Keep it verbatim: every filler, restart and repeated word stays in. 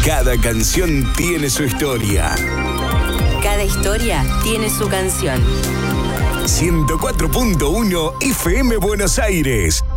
Cada canción tiene su historia. Cada historia tiene su canción. ciento cuatro punto uno F M Buenos Aires.